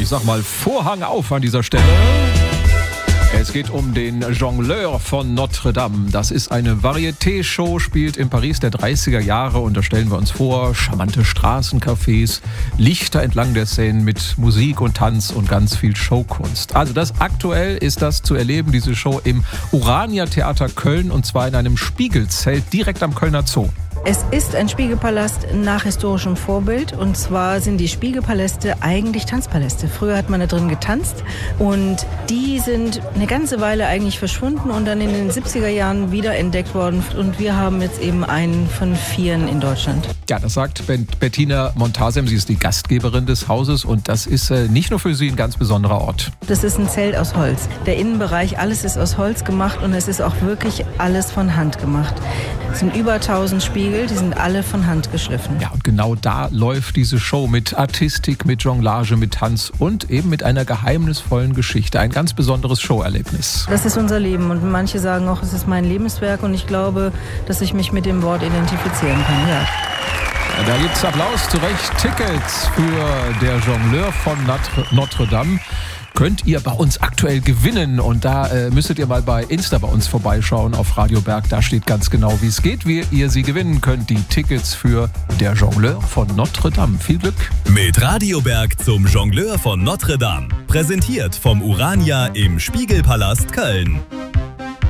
ich sag mal Vorhang auf an dieser Stelle. Es geht um den Jongleur von Notre Dame. Das ist eine Varieté-Show, spielt in Paris der 30er Jahre und da stellen wir uns vor, charmante Straßencafés, Lichter entlang der Seine mit Musik und Tanz und ganz viel Showkunst. Also das aktuell ist das zu erleben, diese Show im Urania Theater Köln und zwar in einem Spiegelzelt direkt am Kölner Zoo. Es ist ein Spiegelpalast nach historischem Vorbild und zwar sind die Spiegelpaläste eigentlich Tanzpaläste. Früher hat man da drin getanzt und die sind eine ganze Weile eigentlich verschwunden und dann in den 70er Jahren wiederentdeckt worden und wir haben jetzt eben einen von 4 in Deutschland. Ja, das sagt Bettina Montasem, sie ist die Gastgeberin des Hauses und das ist nicht nur für sie ein ganz besonderer Ort. Das ist ein Zelt aus Holz. Der Innenbereich, alles ist aus Holz gemacht und es ist auch wirklich alles von Hand gemacht. Es sind über 1000 Spiegel, die sind alle von Hand geschliffen. Ja, und genau da läuft diese Show mit Artistik, mit Jonglage, mit Tanz und eben mit einer geheimnisvollen Geschichte. Ein ganz besonderes Showerlebnis. Das ist unser Leben und manche sagen auch, es ist mein Lebenswerk und ich glaube, dass ich mich mit dem Wort identifizieren kann, ja. Da gibt's Applaus, zu Recht. Tickets für der Jongleur von Notre Dame könnt ihr bei uns aktuell gewinnen und da müsstet ihr mal bei Insta bei uns vorbeischauen auf Radio Berg. Da steht ganz genau, wie es geht, wie ihr sie gewinnen könnt. Die Tickets für der Jongleur von Notre Dame. Viel Glück. Mit Radio Berg zum Jongleur von Notre Dame. Präsentiert vom Urania im Spiegelpalast Köln.